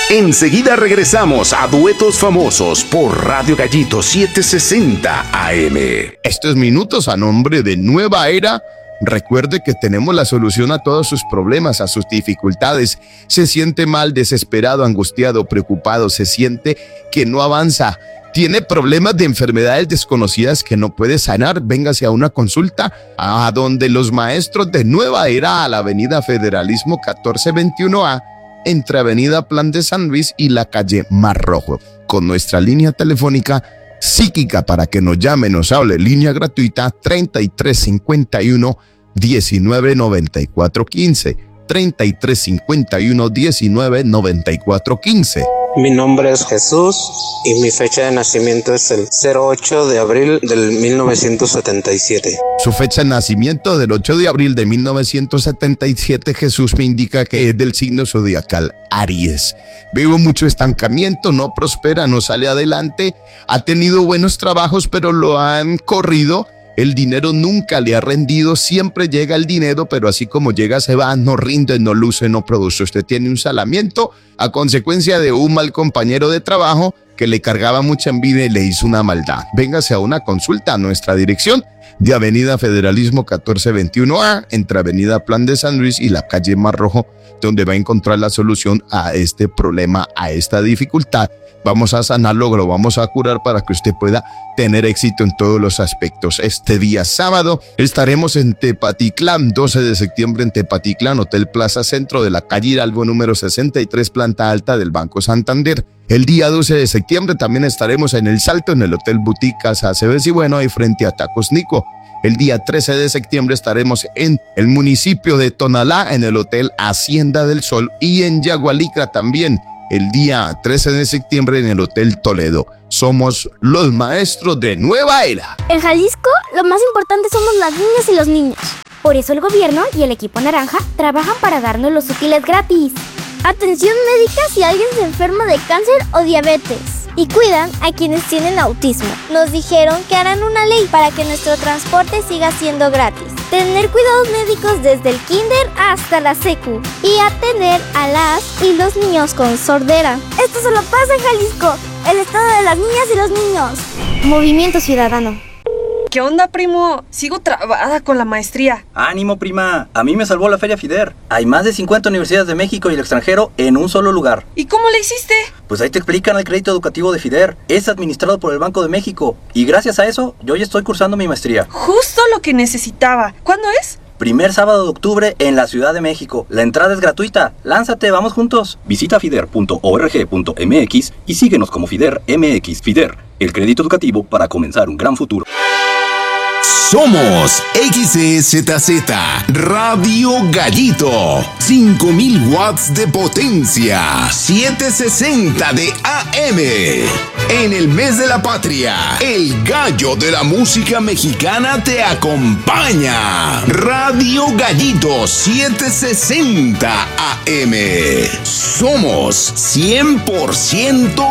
Enseguida regresamos a Duetos Famosos por Radio Gallito 760 AM. Estos minutos a nombre de Nueva Era. Recuerde que tenemos la solución a todos sus problemas, a sus dificultades. Se siente mal, desesperado, angustiado, preocupado, se siente que no avanza. Tiene problemas de enfermedades desconocidas que no puede sanar. Véngase a una consulta a donde los maestros de Nueva Era, a la avenida Federalismo 1421A, entre avenida Plan de San Luis y la calle Mar Rojo, con nuestra línea telefónica psíquica para que nos llame, nos hable, línea gratuita 3351-199415, 3351-199415. Mi nombre es Jesús y mi fecha de nacimiento es el 08 de abril del 1977. Su fecha de nacimiento del 8 de abril de 1977, Jesús, me indica que es del signo zodiacal Aries. Veo mucho estancamiento, no prospera, no sale adelante, ha tenido buenos trabajos pero lo han corrido. El dinero nunca le ha rendido, siempre llega el dinero, pero así como llega se va, no rinde, no luce, no produce. Usted tiene un salamiento a consecuencia de un mal compañero de trabajo que le cargaba mucha envidia y le hizo una maldad. Véngase a una consulta a nuestra dirección de Avenida Federalismo 1421A, entre Avenida Plan de San Luis y la calle Mar Rojo, donde va a encontrar la solución a este problema, a esta dificultad. Vamos a sanarlo, lo vamos a curar para que usted pueda tener éxito en todos los aspectos. Este día sábado estaremos en Tepatitlán, 12 de septiembre en Tepatitlán, Hotel Plaza Centro de la calle Hidalgo número 63, planta alta del Banco Santander. El día 12 de septiembre también estaremos en El Salto, en el Hotel Boutique Casa Aceves y bueno, ahí frente a Tacos Nico. El día 13 de septiembre estaremos en el municipio de Tonalá, en el Hotel Hacienda del Sol y en Yagualica también. El día 13 de septiembre en el Hotel Toledo. Somos los maestros de Nueva Era. En Jalisco, lo más importante somos las niñas y los niños. Por eso el gobierno y el equipo naranja trabajan para darnos los útiles gratis. Atención médica si alguien se enferma de cáncer o diabetes. Y cuidan a quienes tienen autismo. Nos dijeron que harán una ley para que nuestro transporte siga siendo gratis. Tener cuidados médicos desde el kinder hasta la secu. Y atender a las y los niños con sordera. Esto solo pasa en Jalisco, el estado de las niñas y los niños. Movimiento Ciudadano. ¿Qué onda, primo? Sigo trabada con la maestría. ¡Ánimo, prima! A mí me salvó la Feria FIDER. Hay más de 50 universidades de México y el extranjero en un solo lugar. ¿Y cómo le hiciste? Pues ahí te explican el crédito educativo de FIDER. Es administrado por el Banco de México. Y gracias a eso, yo ya estoy cursando mi maestría. Justo lo que necesitaba. ¿Cuándo es? Primer sábado de octubre en la Ciudad de México. La entrada es gratuita. ¡Lánzate, vamos juntos! Visita fider.org.mx y síguenos como FIDER MX. FIDER, el crédito educativo para comenzar un gran futuro. Somos XEZZ Radio Gallito, 5000 watts de potencia, 760 de AM. En el mes de la patria, el gallo de la música mexicana te acompaña. Radio Gallito 760 AM. Somos 100%